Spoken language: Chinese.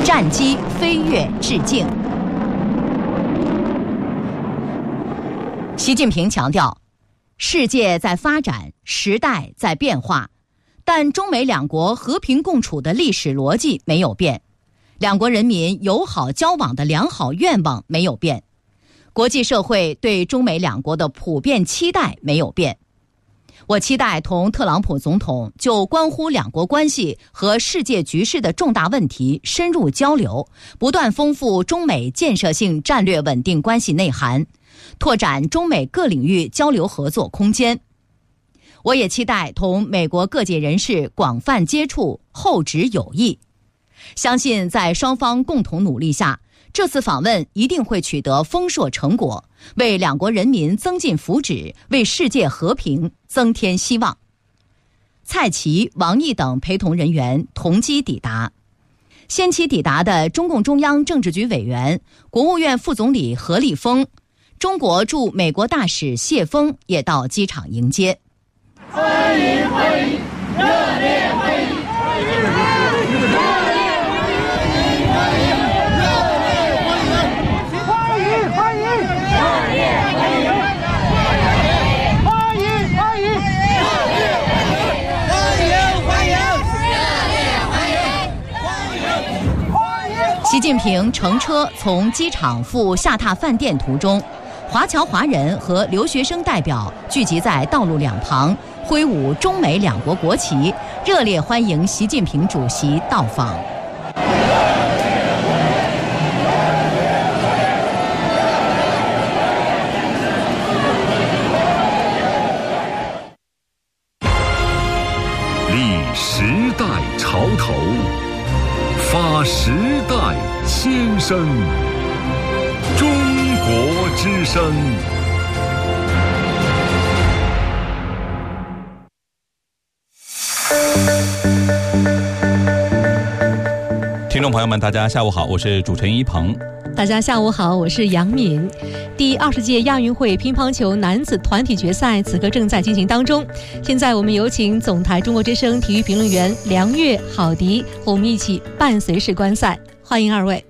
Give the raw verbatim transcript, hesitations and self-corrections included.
战机飞跃致敬。习近平强调，世界在发展，时代在变化，但中美两国和平共处的历史逻辑没有变，两国人民友好交往的良好愿望没有变，国际社会对中美两国的普遍期待没有变。我期待同特朗普总统就关乎两国关系和世界局势的重大问题深入交流，不断丰富中美建设性战略稳定关系内涵，拓展中美各领域交流合作空间。我也期待同美国各界人士广泛接触，厚植友谊。相信在双方共同努力下，这次访问一定会取得丰硕成果，为两国人民增进福祉，为世界和平增添希望。蔡奇、王毅等陪同人员同机抵达。先期抵达的中共中央政治局委员、国务院副总理何立峰、中国驻美国大使谢锋也到机场迎接。 欢迎欢迎，热烈欢迎！ 习近平乘车从机场赴下榻饭店途中，华侨华人和留学生代表聚集在道路两旁，挥舞中美两国国旗，热烈欢迎习近平主席到访。 立时代潮头，发时代先声，中国之声。 听众朋友们，大家下午好，我是主持人一鹏。 大家下午好，我是杨敏。第二十届亚运会乒乓球男子团体决赛此刻正在进行当中。现在我们有请总台中国之声体育评论员梁月、郝迪和我们一起伴随式观赛，欢迎二位。